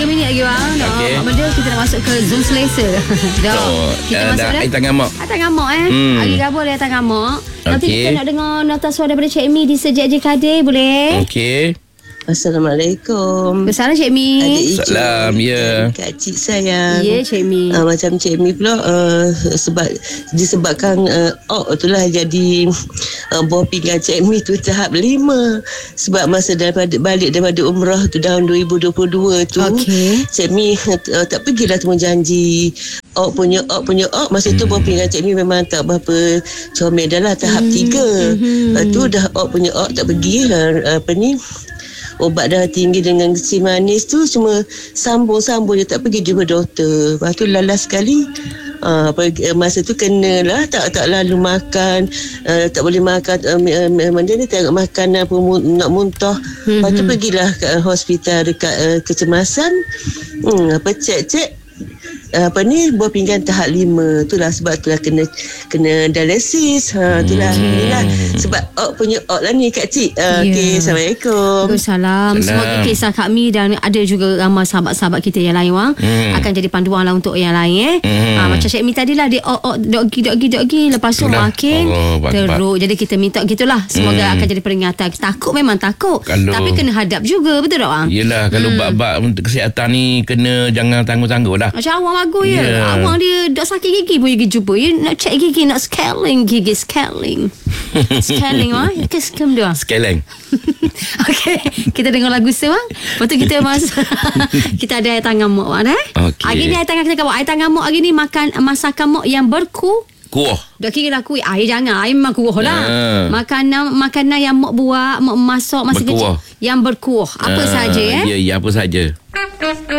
3 minit lagi bang. Okey. Benda kita nak masuk ke Zoom selesa. Dah. Kita masuk dah. Air tangan mak. Air tangan mak Hari gabung air tangan mak. Nanti Okey. kita nak dengar nota suara daripada Cik Mi di Sejak Je Kadir. Boleh? Okey. Assalamualaikum. Kesalam Cik Mi. Adik Ijul. Salam, ya. Kak Cik sayang. Ya Cik Mi. Macam Cik Mi pula sebab disebabkan tu lah jadi buah pinggan Cik Mi tu tahap 5. Sebab masa balik daripada umrah tu tahun 2022 tu, Okey. Cik Mi tak pergilah temu janji. Punya masa tu buah pinggan Cik Mi memang tak berapa comel dah lah, tahap 3. Tu dah punya tak pergi ubat darah tinggi dengan kencing manis tu cuma sambung je, tak pergi jumpa doktor. Lepas tu lalas sekali masa tu kenalah tak lalu makan, tak boleh makan mana ni tengok makanan pun nak muntah. Lepas tu pergilah ke hospital dekat kecemasan. Cek buah pinggan tahap 5. Itulah sebab itulah kena dialisis. Itulah inilah sebab punya lah ni Kak Cik. Okey, Assalamualaikum. Waalaikumsalam. Semoga kisah Kak Mi dan ada juga ramai sahabat-sahabat kita yang lain wang akan jadi panduan lah untuk yang lain macam Cik Mi tadilah dia dok-gi lepas tu makin teruk. Jadi kita minta gitulah, semoga akan jadi peringatan. Takut memang takut, tapi kena hadap juga, betul tak bang? Yelah, kalau bab-bab untuk kesihatan ni kena jangan tangguh-tangguh lah. Macam awang bagus ya. Awang dia dah sakit gigi pun pergi jumpa. You nak check gigi, nak scaling gigi. Scaling wah. Keskem dia. Scaling. Okey, kita dengar lagu tu bang. Lepas tu kita kita ada air tangan mak bang Okey. Hari ni air tangan kita bawa air tangan mak hari ni makan masakan mak yang Kuah. dah kira lah kuih. Air jangan. Air memang kuah lah. Makanan yang mak buat, mak masak masa Berkuah. kecil yang berkuah. Apa saja Ya, apa saja.